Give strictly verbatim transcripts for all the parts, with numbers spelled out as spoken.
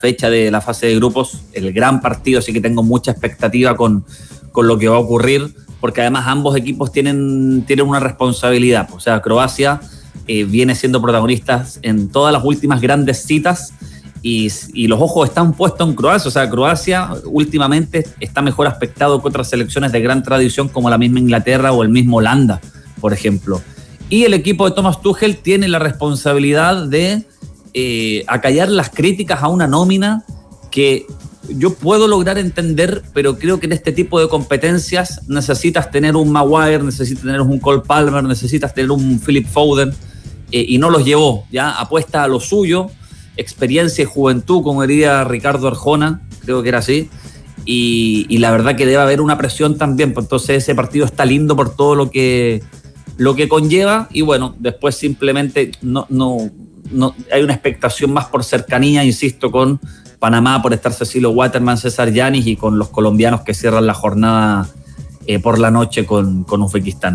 fecha de la fase de grupos, el gran partido, así que tengo mucha expectativa con, con lo que va a ocurrir, porque además ambos equipos tienen, tienen una responsabilidad. O sea, Croacia eh, viene siendo protagonista en todas las últimas grandes citas y, y los ojos están puestos en Croacia. O sea, Croacia últimamente está mejor aspectado que otras selecciones de gran tradición como la misma Inglaterra o el mismo Holanda, por ejemplo. Y el equipo de Thomas Tuchel tiene la responsabilidad de eh, acallar las críticas a una nómina que yo puedo lograr entender, pero creo que en este tipo de competencias necesitas tener un Maguire, necesitas tener un Cole Palmer, necesitas tener un Philip Foden, eh, y no los llevó, ¿ya? Apuesta a lo suyo, experiencia y juventud, como diría Ricardo Arjona, creo que era así, y, y la verdad que debe haber una presión también, pues entonces ese partido está lindo por todo lo que, lo que conlleva, y bueno, después simplemente no, no, no hay una expectación más por cercanía, insisto, con Panamá, por estar Cecilio Waterman, César Yanis, y con los colombianos que cierran la jornada eh, por la noche con, con Uzbekistán.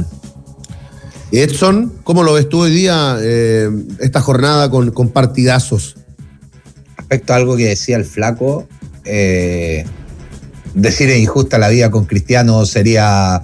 Edson, ¿cómo lo ves tú hoy día, eh, esta jornada con, con partidazos? Respecto a algo que decía el Flaco, eh, decir es injusta la vida con Cristiano sería,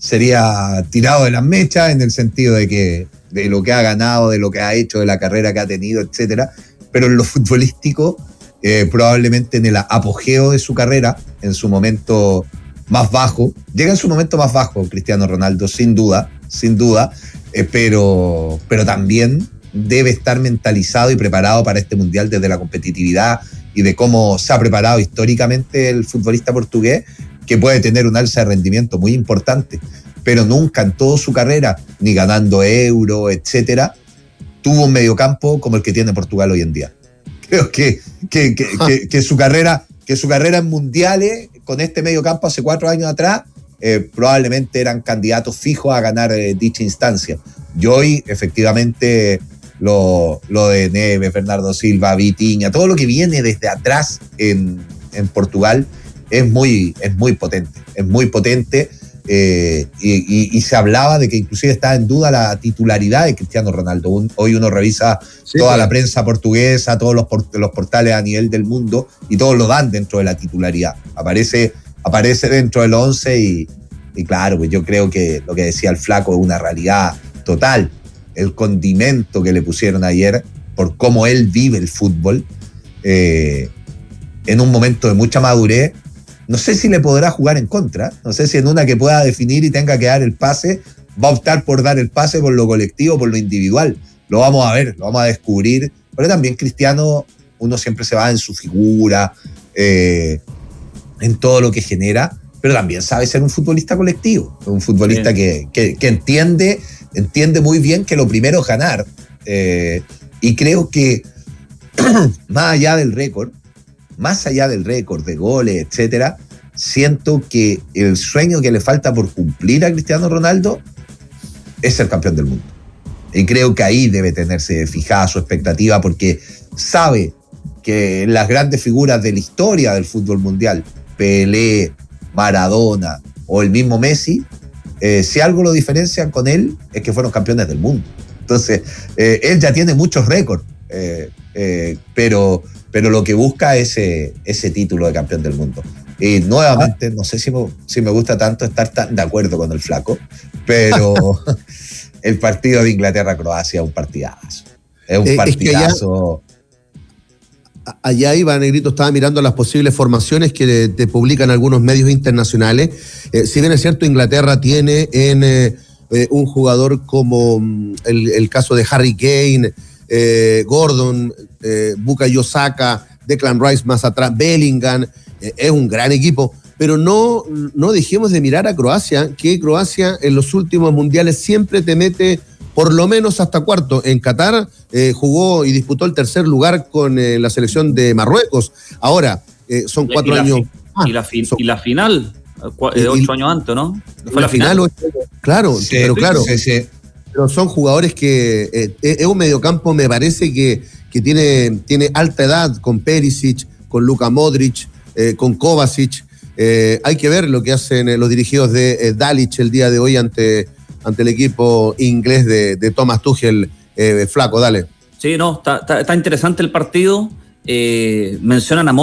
sería tirado de las mechas, en el sentido de que de lo que ha ganado, de lo que ha hecho, de la carrera que ha tenido, etcétera. Pero en lo futbolístico, Eh, probablemente en el apogeo de su carrera, en su momento más bajo, llega en su momento más bajo Cristiano Ronaldo, sin duda, sin duda, eh, pero, pero también debe estar mentalizado y preparado para este mundial desde la competitividad y de cómo se ha preparado históricamente el futbolista portugués, que puede tener un alza de rendimiento muy importante, pero nunca en toda su carrera, ni ganando Euro, etcétera, tuvo un mediocampo como el que tiene Portugal hoy en día. Creo que, que, que, que, que, su carrera, que su carrera en mundiales, con este medio campo hace cuatro años atrás, eh, probablemente eran candidatos fijos a ganar eh, dicha instancia. Y hoy, efectivamente, lo, lo de Neves, Bernardo Silva, Vitinha, todo lo que viene desde atrás en, en Portugal es muy, es muy potente. Es muy potente. Eh, y, y, y se hablaba de que inclusive estaba en duda la titularidad de Cristiano Ronaldo. Un, hoy uno revisa sí, toda pues. la prensa portuguesa, todos los, port, los portales a nivel del mundo, y todos lo dan dentro de la titularidad. Aparece, aparece dentro del once y, y claro, pues yo creo que lo que decía el Flaco es una realidad total. El condimento que le pusieron ayer por cómo él vive el fútbol, eh, en un momento de mucha madurez. No sé si le podrá jugar en contra, no sé si en una que pueda definir y tenga que dar el pase, va a optar por dar el pase por lo colectivo, por lo individual. Lo vamos a ver, lo vamos a descubrir. Pero también Cristiano, uno siempre se va en su figura, eh, en todo lo que genera, pero también sabe ser un futbolista colectivo, un futbolista que, que, que entiende, entiende muy bien que lo primero es ganar. Eh, y creo que más allá del récord, más allá del récord de goles, etcétera, siento que el sueño que le falta por cumplir a Cristiano Ronaldo es ser campeón del mundo. Y creo que ahí debe tenerse fijada su expectativa, porque sabe que las grandes figuras de la historia del fútbol mundial, Pelé, Maradona o el mismo Messi, eh, si algo lo diferencian con él es que fueron campeones del mundo. Entonces, eh, él ya tiene muchos récords, eh, eh, pero... pero lo que busca es ese, ese título de campeón del mundo. Y nuevamente, no sé si me, si me gusta tanto estar tan de acuerdo con el Flaco, pero el partido de Inglaterra-Croacia es un partidazo. Es un partidazo. Es que allá, allá iba, Negrito, estaba mirando las posibles formaciones que te publican algunos medios internacionales. Eh, si bien es cierto, Inglaterra tiene en eh, eh, un jugador como el, el caso de Harry Kane, Eh, Gordon, eh, Bukayo Saka, Declan Rice más atrás, Bellingham, eh, es un gran equipo, pero no, no dejemos de mirar a Croacia, que Croacia en los últimos mundiales siempre te mete por lo menos hasta cuarto. En Qatar eh, jugó y disputó el tercer lugar con eh, la selección de Marruecos. Ahora, eh, son cuatro y años. Fi- y, la fi- son, y la final, eh, ocho y, años antes, ¿no? Fue la, la final, final claro, sí, pero claro. Sí, sí. Pero son jugadores que eh, es un mediocampo, me parece que, que tiene, tiene alta edad, con Perisic, con Luka Modric, eh, con Kovacic. Eh, hay que ver lo que hacen eh, los dirigidos de eh, Dalic el día de hoy ante, ante el equipo inglés de, de Thomas Tuchel. Eh, Flaco, dale. Sí, no, está, está, está interesante el partido. eh, mencionan a